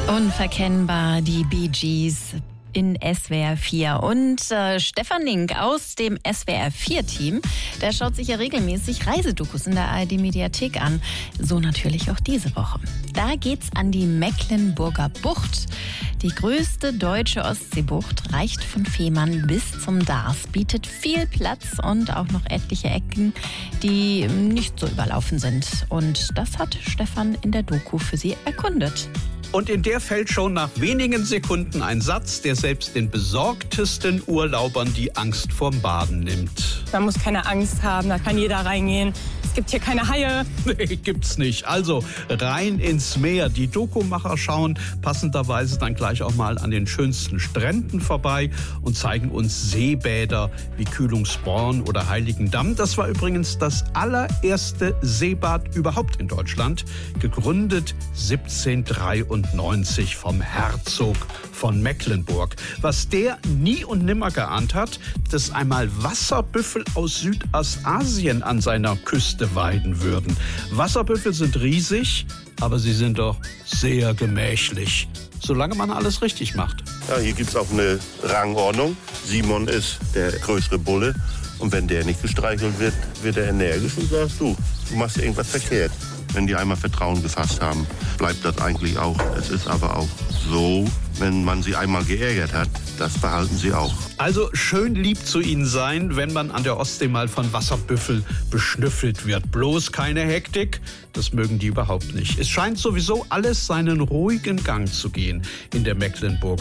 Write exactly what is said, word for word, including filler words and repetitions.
Unverkennbar, die Bee Gees in S W R vier. Und äh, Stefan Link aus dem S W R vier Team, der schaut sich ja regelmäßig Reisedokus in der A R D-Mediathek an. So natürlich auch diese Woche. Da geht's an die Mecklenburger Bucht. Die größte deutsche Ostseebucht reicht von Fehmarn bis zum Darß, bietet viel Platz und auch noch etliche Ecken, die nicht so überlaufen sind. Und das hat Stefan in der Doku für Sie erkundet. Und in der fällt schon nach wenigen Sekunden ein Satz, der selbst den besorgtesten Urlaubern die Angst vorm Baden nimmt. Man muss keine Angst haben, da kann jeder reingehen. Es gibt hier keine Haie. Nee, gibt's nicht. Also rein ins Meer. Die Dokumacher schauen passenderweise dann gleich auch mal an den schönsten Stränden vorbei und zeigen uns Seebäder wie Kühlungsborn oder Heiligendamm. Das war übrigens das allererste Seebad überhaupt in Deutschland, gegründet siebzehnhundertdreiundneunzig vom Herzog von Mecklenburg. Was der nie und nimmer geahnt hat, dass einmal Wasserbüffel aus Südostasien an seiner Küste weiden würden. Wasserbüffel sind riesig, aber sie sind doch sehr gemächlich, solange man alles richtig macht. Ja, hier gibt es auch eine Rangordnung. Simon ist der größere Bulle. Und wenn der nicht gestreichelt wird, wird er energisch und sagt, du, du machst irgendwas verkehrt. Wenn die einmal Vertrauen gefasst haben, bleibt das eigentlich auch. Es ist aber auch so, wenn man sie einmal geärgert hat, das behalten sie auch. Also schön lieb zu ihnen sein, wenn man an der Ostsee mal von Wasserbüffel beschnüffelt wird. Bloß keine Hektik, das mögen die überhaupt nicht. Es scheint sowieso alles seinen ruhigen Gang zu gehen in der Mecklenburg.